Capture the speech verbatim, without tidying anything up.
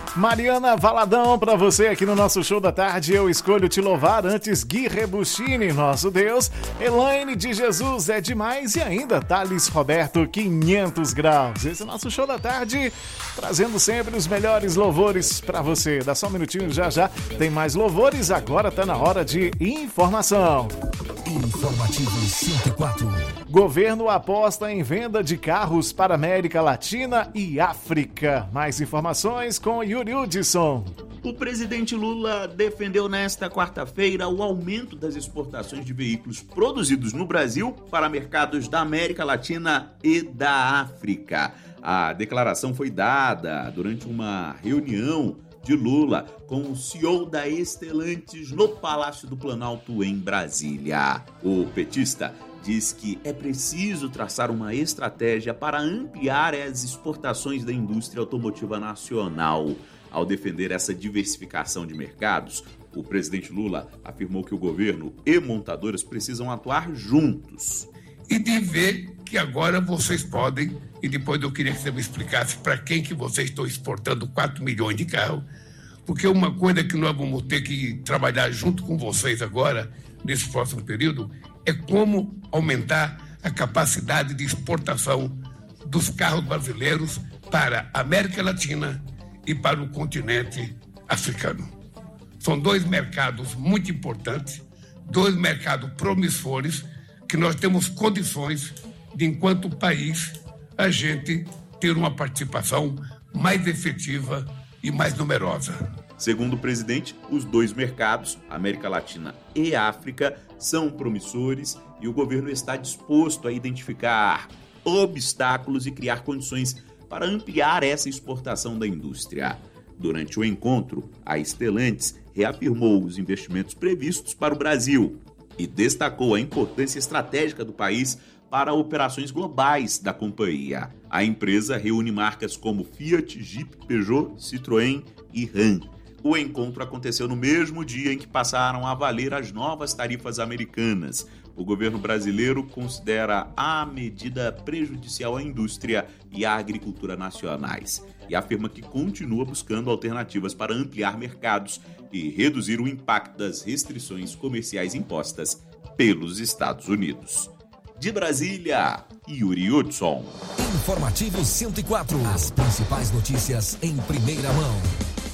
Mariana Valadão, para você aqui no nosso show da tarde, eu escolho te louvar. Antes, Gui Rebustini, nosso Deus. Elaine de Jesus é demais. E ainda Thales Roberto, quinhentos graus. Esse é o nosso show da tarde, trazendo sempre os melhores louvores para você. Dá só um minutinho, já já tem mais louvores. Agora tá na hora de informação. Informativo cento e quatro. Governo aposta em venda de carros para América Latina e África. Mais informações com Yuri Hudson. O presidente Lula defendeu nesta quarta-feira o aumento das exportações de veículos produzidos no Brasil para mercados da América Latina e da África. A declaração foi dada durante uma reunião de Lula com o C E O da Stellantis no Palácio do Planalto, em Brasília. O petista diz que é preciso traçar uma estratégia para ampliar as exportações da indústria automotiva nacional. Ao defender essa diversificação de mercados, o presidente Lula afirmou que o governo e montadoras precisam atuar juntos. E de ver que agora vocês podem, e depois eu queria que você me explicasse para quem que vocês estão exportando quatro milhões de carros, porque uma coisa que nós vamos ter que trabalhar junto com vocês agora, nesse próximo período, é como aumentar a capacidade de exportação dos carros brasileiros para a América Latina e para o continente africano. São dois mercados muito importantes, dois mercados promissores, que nós temos condições de, enquanto país, a gente ter uma participação mais efetiva e mais numerosa. Segundo o presidente, os dois mercados, América Latina e África, são promissores e o governo está disposto a identificar obstáculos e criar condições para ampliar essa exportação da indústria. Durante o encontro, a Stellantis reafirmou os investimentos previstos para o Brasil e destacou a importância estratégica do país para operações globais da companhia. A empresa reúne marcas como Fiat, Jeep, Peugeot, Citroën e Ram. O encontro aconteceu no mesmo dia em que passaram a valer as novas tarifas americanas. O governo brasileiro considera a medida prejudicial à indústria e à agricultura nacionais e afirma que continua buscando alternativas para ampliar mercados e reduzir o impacto das restrições comerciais impostas pelos Estados Unidos. De Brasília, Yuri Hudson. Informativo cento e quatro. As principais notícias em primeira mão.